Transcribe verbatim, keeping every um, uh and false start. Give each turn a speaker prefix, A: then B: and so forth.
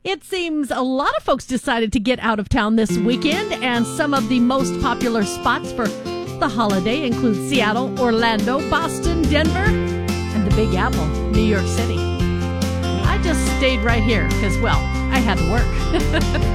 A: It seems a lot of folks decided to get out of town this weekend, and some of the most popular spots for the holiday include Seattle, Orlando, Boston, Denver, and the Big Apple, New York City. I just stayed right here because, well, I had to work.